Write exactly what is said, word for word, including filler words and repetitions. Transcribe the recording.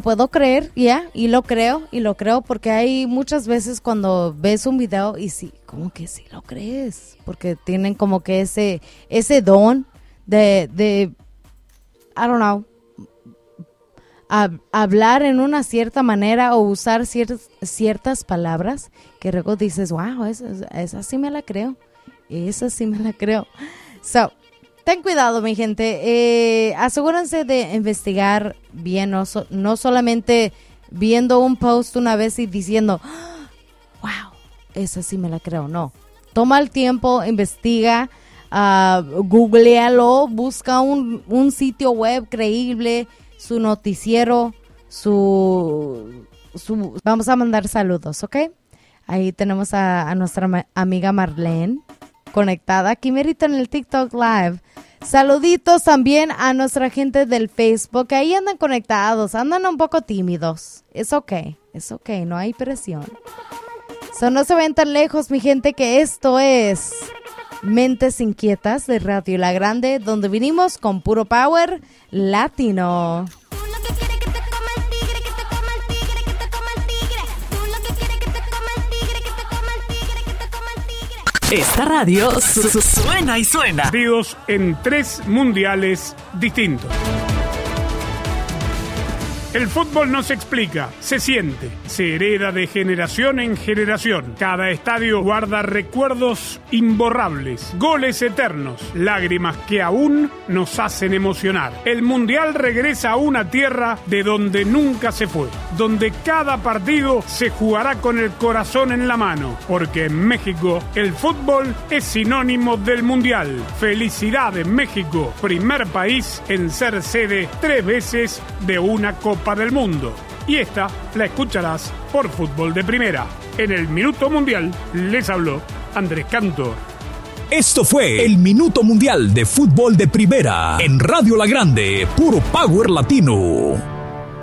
puedo creer, ya, yeah, y lo creo, y lo creo, porque hay muchas veces cuando ves un video y sí, como que sí lo crees, porque tienen como que ese, ese don de, de, I don't know, a, hablar en una cierta manera o usar ciertas, ciertas palabras que luego dices, wow, esa, esa sí me la creo, esa sí me la creo. So, ten cuidado, mi gente. Eh, asegúrense de investigar bien, no, so, no solamente viendo un post una vez y diciendo, wow, esa sí me la creo. No. Toma el tiempo, investiga, uh, googlealo, busca un, un sitio web creíble, su noticiero, su, su... Vamos a mandar saludos, ¿ok? Ahí tenemos a, a nuestra ma- amiga Marlene conectada aquí merito en el TikTok Live. Saluditos también a nuestra gente del Facebook. Ahí andan conectados, andan un poco tímidos. Es ok, es ok, no hay presión. So, no se ven tan lejos, mi gente, que esto es Mentes Inquietas de Radio La Grande, donde vinimos con puro power latino. Esta radio su- su- suena y suena. Partidos en tres mundiales distintos. El fútbol no se explica, se siente, se hereda de generación en generación. Cada estadio guarda recuerdos imborrables, goles eternos, lágrimas que aún nos hacen emocionar. El Mundial regresa a una tierra de donde nunca se fue, donde cada partido se jugará con el corazón en la mano, porque en México el fútbol es sinónimo del Mundial. Felicidades, México, primer país en ser sede tres veces de una Copa del Mundo. Y esta la escucharás por Fútbol de Primera. En el Minuto Mundial les habló Andrés Cantor. Esto fue el Minuto Mundial de Fútbol de Primera en Radio La Grande, puro power latino.